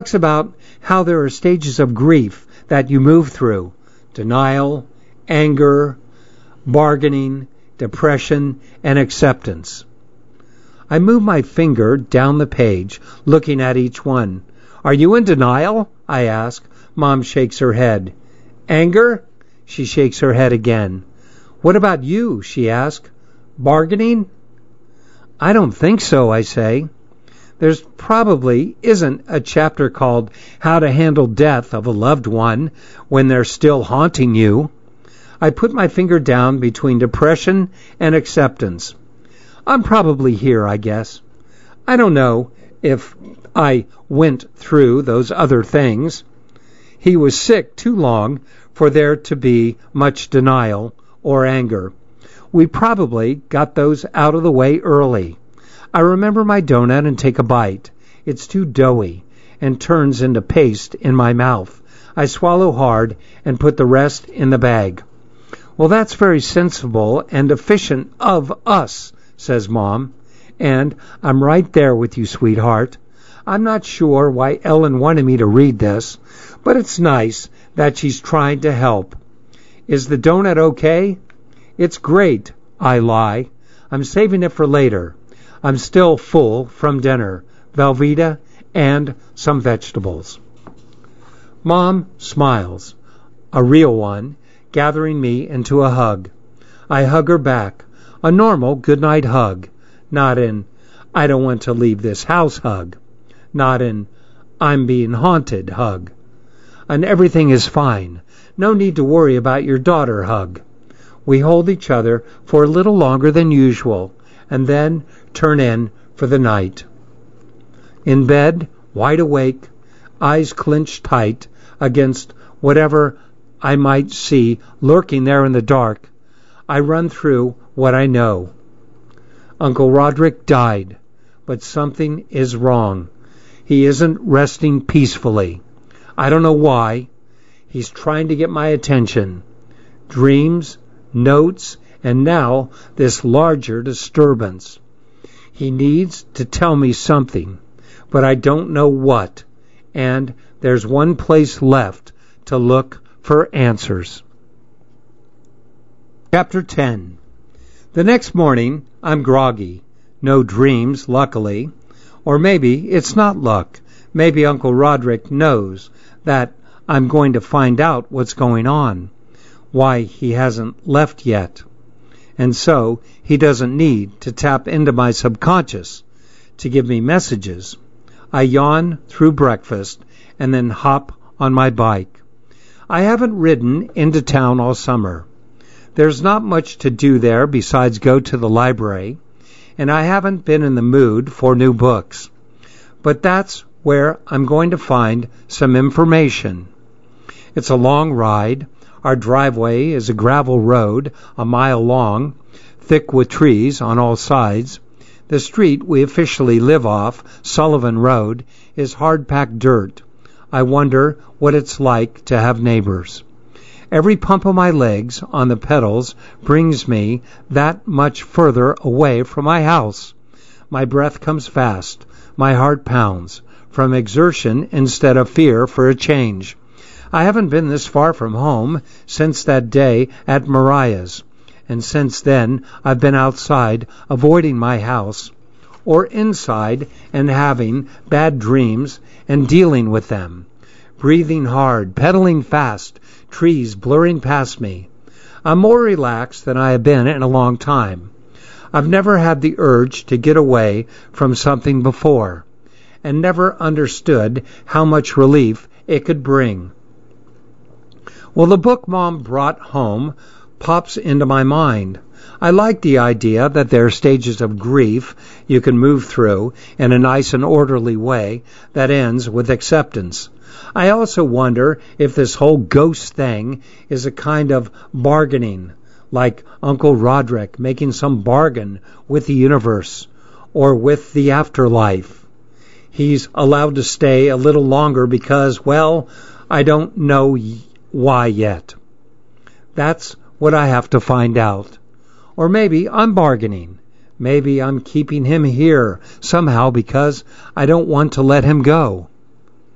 talks about how there are stages of grief that you move through: denial, anger, bargaining, depression, and acceptance. I move my finger down the page, looking at each one. Are you in denial? I ask. Mom shakes her head. Anger? She shakes her head again. What about you? She asks. Bargaining? I don't think so, I say. There's probably isn't a chapter called How to Handle Death of a Loved One when they're still haunting you. I put my finger down between depression and acceptance. I'm probably here, I guess. I don't know if I went through those other things. He was sick too long for there to be much denial or anger. We probably got those out of the way early. I remember my donut and take a bite. It's too doughy and turns into paste in my mouth. I swallow hard and put the rest in the bag. Well, that's very sensible and efficient of us, says Mom. And I'm right there with you, sweetheart. I'm not sure why Ellen wanted me to read this, but it's nice that she's trying to help. Is the donut okay? It's great, I lie. I'm saving it for later. I'm still full from dinner, Velveeta, and some vegetables. Mom smiles, a real one, gathering me into a hug. I hug her back, a normal goodnight hug, not an I don't want to leave this house hug, not an I'm being haunted hug, an everything is fine, no need to worry about your daughter hug. We hold each other for a little longer than usual, and then turn in for the night. In bed, wide awake, eyes clenched tight against whatever I might see lurking there in the dark, I run through what I know. Uncle Roderick died, but something is wrong. He isn't resting peacefully. I don't know why. He's trying to get my attention. Dreams, notes, and now this larger disturbance. He needs to tell me something, but I don't know what, and there's one place left to look for answers. Chapter 10. The next morning, I'm groggy. No dreams, luckily. Or maybe it's not luck. Maybe Uncle Roderick knows that I'm going to find out what's going on, why he hasn't left yet. And so he doesn't need to tap into my subconscious to give me messages. I yawn through breakfast and then hop on my bike. I haven't ridden into town all summer. There's not much to do there besides go to the library, and I haven't been in the mood for new books. But that's where I'm going to find some information. It's a long ride. Our driveway is a gravel road, a mile long, thick with trees on all sides. The street we officially live off, Sullivan Road, is hard-packed dirt. I wonder what it's like to have neighbors. Every pump of my legs on the pedals brings me that much further away from my house. My breath comes fast. My heart pounds, from exertion instead of fear for a change. I haven't been this far from home since that day at Mariah's, and since then I've been outside avoiding my house, or inside and having bad dreams and dealing with them. Breathing hard, pedaling fast, trees blurring past me. I'm more relaxed than I have been in a long time. I've never had the urge to get away from something before, and never understood how much relief it could bring. Well, the book Mom brought home pops into my mind. I like the idea that there are stages of grief you can move through in a nice and orderly way that ends with acceptance. I also wonder if this whole ghost thing is a kind of bargaining, like Uncle Roderick making some bargain with the universe or with the afterlife. He's allowed to stay a little longer because, well, I don't know why yet. That's what I have to find out. Or maybe I'm bargaining. Maybe I'm keeping him here somehow because I don't want to let him go.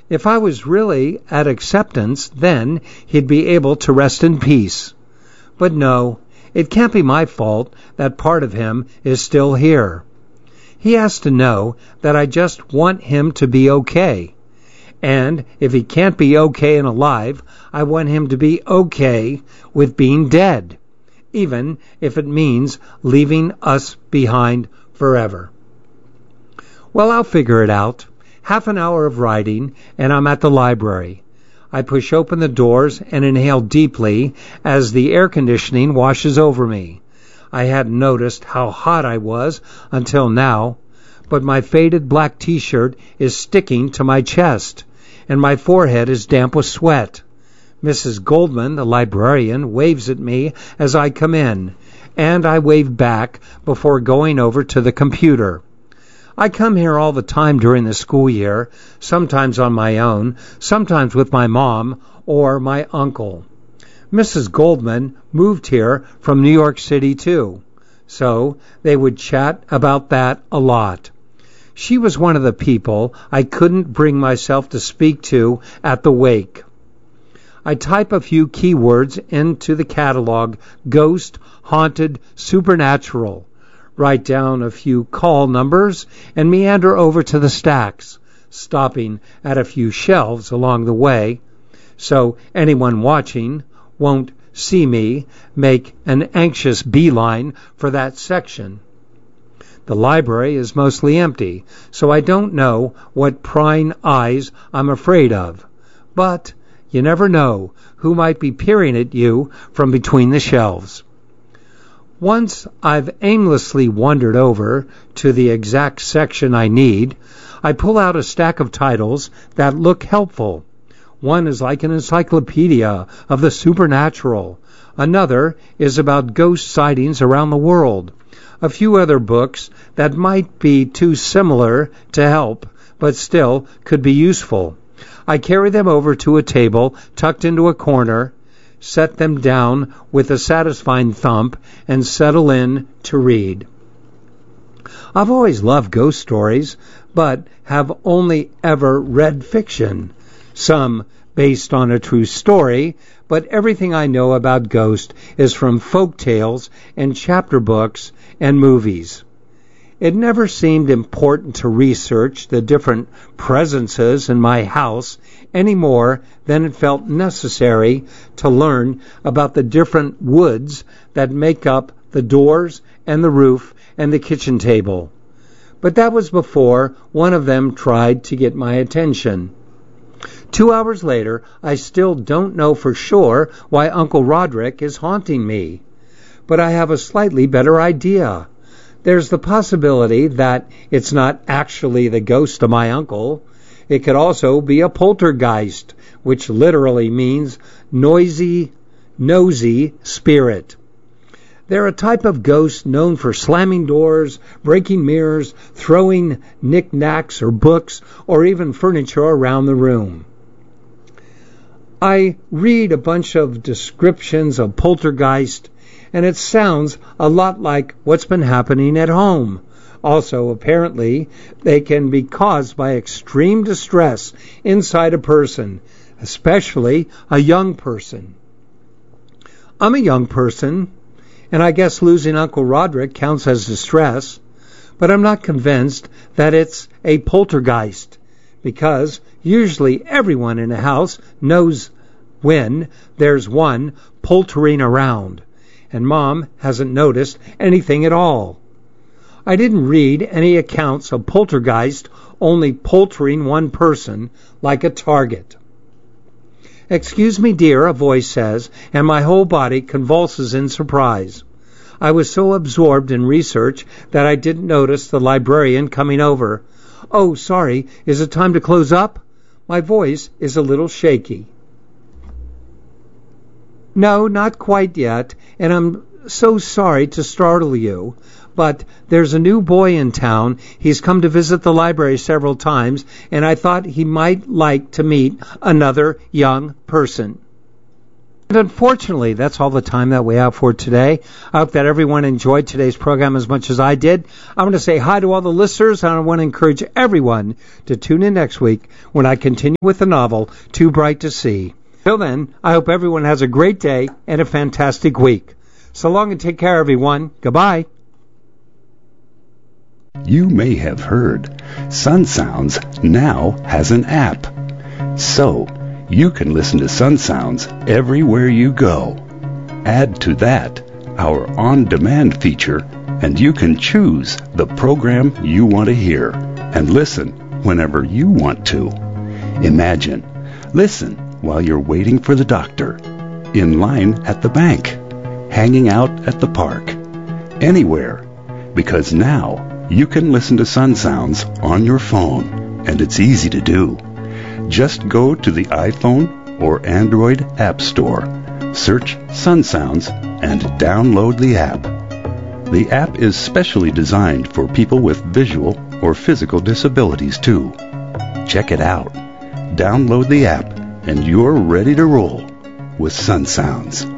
If I was really at acceptance, then he'd be able to rest in peace. But no, it can't be my fault that part of him is still here. He has to know that I just want him to be okay. And if he can't be okay and alive, I want him to be okay with being dead, even if it means leaving us behind forever. Well, I'll figure it out. Half an hour of writing, and I'm at the library. I push open the doors and inhale deeply as the air conditioning washes over me. I hadn't noticed how hot I was until now, but my faded black t-shirt is sticking to my chest, and my forehead is damp with sweat. Mrs. Goldman, the librarian, waves at me as I come in, and I wave back before going over to the computer. I come here all the time during the school year, sometimes on my own, sometimes with my mom or my uncle. Mrs. Goldman moved here from New York City too, so they would chat about that a lot. She was one of the people I couldn't bring myself to speak to at the wake. I type a few keywords into the catalog: ghost, haunted, supernatural. Write down a few call numbers, and meander over to the stacks, stopping at a few shelves along the way, so anyone watching won't see me make an anxious beeline for that section. The library is mostly empty, so I don't know what prying eyes I'm afraid of. But you never know who might be peering at you from between the shelves. Once I've aimlessly wandered over to the exact section I need, I pull out a stack of titles that look helpful. One is like an encyclopedia of the supernatural. Another is about ghost sightings around the world. A few other books that might be too similar to help, but still could be useful. I carry them over to a table tucked into a corner, set them down with a satisfying thump, and settle in to read. I've always loved ghost stories, but have only ever read fiction, some based on a true story, but everything I know about ghosts is from folk tales and chapter books and movies. It never seemed important to research the different presences in my house any more than it felt necessary to learn about the different woods that make up the doors and the roof and the kitchen table. But that was before one of them tried to get my attention. 2 hours later, I still don't know for sure why Uncle Roderick is haunting me. But I have a slightly better idea. There's the possibility that it's not actually the ghost of my uncle. It could also be a poltergeist, which literally means noisy, nosy spirit. They're a type of ghost known for slamming doors, breaking mirrors, throwing knickknacks or books, or even furniture around the room. I read a bunch of descriptions of poltergeist, and it sounds a lot like what's been happening at home. Also, apparently, they can be caused by extreme distress inside a person, especially a young person. I'm a young person, and I guess losing Uncle Roderick counts as distress, but I'm not convinced that it's a poltergeist, because usually everyone in a house knows when there's one poltering around, and Mom hasn't noticed anything at all. I didn't read any accounts of poltergeist only poltering one person like a target. "Excuse me, dear," a voice says, and my whole body convulses in surprise. I was so absorbed in research that I didn't notice the librarian coming over. "Oh, sorry, is it time to close up?" My voice is a little shaky. "No, not quite yet, and I'm so sorry to startle you, but there's a new boy in town. He's come to visit the library several times, and I thought he might like to meet another young person." And unfortunately, that's all the time that we have for today. I hope that everyone enjoyed today's program as much as I did. I want to say hi to all the listeners, and I want to encourage everyone to tune in next week when I continue with the novel, Too Bright to See. Till then, I hope everyone has a great day and a fantastic week. So long and take care, everyone. Goodbye. You may have heard Sun Sounds now has an app. So, you can listen to Sun Sounds everywhere you go. Add to that our on-demand feature, and you can choose the program you want to hear and listen whenever you want to. Imagine, listen while you're waiting for the doctor, in line at the bank, hanging out at the park, anywhere, because now you can listen to Sun Sounds on your phone, and it's easy to do. Just go to the iPhone or Android App Store, search Sun Sounds, and download the app. The app is specially designed for people with visual or physical disabilities, too. Check it out. Download the app, and you're ready to roll with Sun Sounds.